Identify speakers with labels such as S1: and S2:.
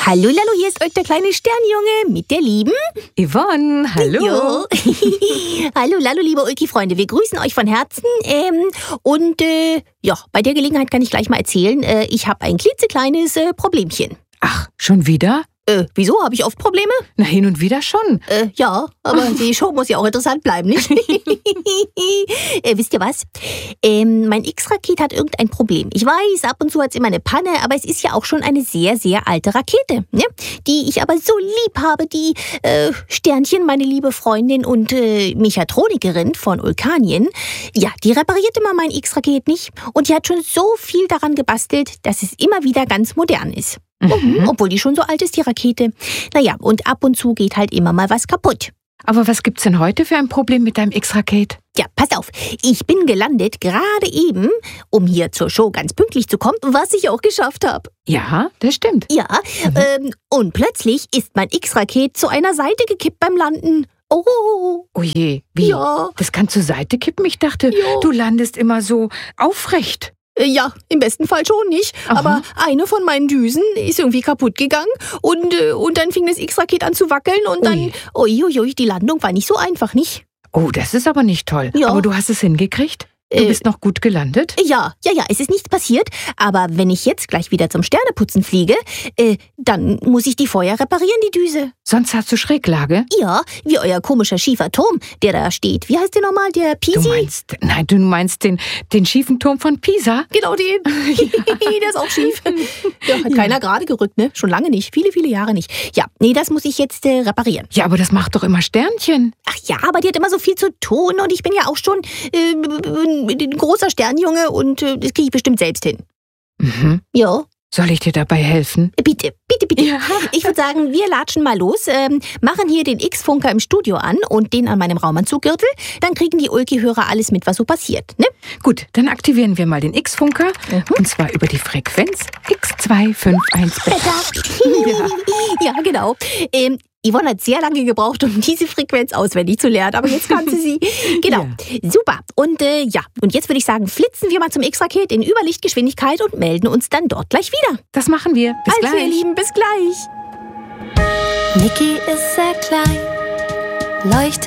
S1: Hallo Lalo, hier ist euch der kleine Sternjunge mit der lieben
S2: Yvonne, hallo.
S1: Jo. Hallo Lalo, liebe Ulki-Freunde, wir grüßen euch von Herzen. Bei der Gelegenheit kann ich gleich mal erzählen, ich habe ein klitzekleines Problemchen.
S2: Ach, schon wieder?
S1: Wieso? Habe ich oft Probleme?
S2: Na, hin und wieder schon.
S1: Ja, aber die Show muss ja auch interessant bleiben, nicht? Wisst ihr was? Mein X-Raket hat irgendein Problem. Ich weiß, ab und zu hat es immer eine Panne, aber es ist ja auch schon eine sehr, sehr alte Rakete, ne? Die ich aber so lieb habe, die Sternchen, meine liebe Freundin und Mechatronikerin von Ulkanien, ja, die repariert immer mein X-Raket nicht. Und die hat schon so viel daran gebastelt, dass es immer wieder ganz modern ist. Obwohl die schon so alt ist, die Rakete. Naja, und ab und zu geht halt immer mal was kaputt.
S2: Aber was gibt's denn heute für ein Problem mit deinem X-Raket?
S1: Ja, pass auf. Ich bin gelandet, gerade eben, um hier zur Show ganz pünktlich zu kommen, was ich auch geschafft habe.
S2: Ja, das stimmt.
S1: Ja, und plötzlich ist mein X-Raket zu einer Seite gekippt beim Landen. Oh.
S2: Oh je, wie?
S1: Ja.
S2: Das kann zur Seite kippen? Ich dachte,
S1: Ja.
S2: du landest immer so aufrecht.
S1: Ja, im besten Fall schon nicht.
S2: Aha.
S1: Aber eine von meinen Düsen ist irgendwie kaputt gegangen und dann fing das X-Raket an zu wackeln und dann, uiuiui, die Landung war nicht so einfach, nicht?
S2: Oh, das ist aber nicht toll.
S1: Ja.
S2: Aber du hast es hingekriegt? Du bist noch gut gelandet?
S1: Ja, es ist nichts passiert. Aber wenn ich jetzt gleich wieder zum Sterneputzen fliege, dann muss ich die vorher reparieren, die Düse.
S2: Sonst hast du Schräglage?
S1: Ja, wie euer komischer schiefer Turm, der da steht. Wie heißt der nochmal? Der Pisi?
S2: Du meinst den schiefen Turm von Pisa?
S1: Genau den. Der ist auch schief. Der hat keiner gerade gerückt, ne? Schon lange nicht. Viele, viele Jahre nicht. Ja, nee, das muss ich jetzt reparieren.
S2: Ja, aber das macht doch immer Sternchen.
S1: Ach ja, aber die hat immer so viel zu tun und ich bin ja auch schon ein großer Sternjunge und das kriege ich bestimmt selbst hin.
S2: Mhm.
S1: Ja.
S2: Soll ich dir dabei helfen?
S1: Bitte.
S2: Ja.
S1: Ich würde sagen, wir latschen mal los, machen hier den X-Funker im Studio an und den an meinem Raumanzuggürtel. Dann kriegen die Ulki-Hörer alles mit, was so passiert, ne?
S2: Gut, dann aktivieren wir mal den X-Funker. Und zwar über die Frequenz X251.
S1: Ja, genau. Yvonne hat sehr lange gebraucht, um diese Frequenz auswendig zu lernen, aber jetzt kann sie. Genau, ja. Super. Und und jetzt würde ich sagen, flitzen wir mal zum X-Raket in Überlichtgeschwindigkeit und melden uns dann dort gleich wieder.
S2: Das machen wir. Bis
S1: also,
S2: gleich.
S1: Ihr Lieben, bis gleich.
S3: Niki ist sehr klein, leuchtet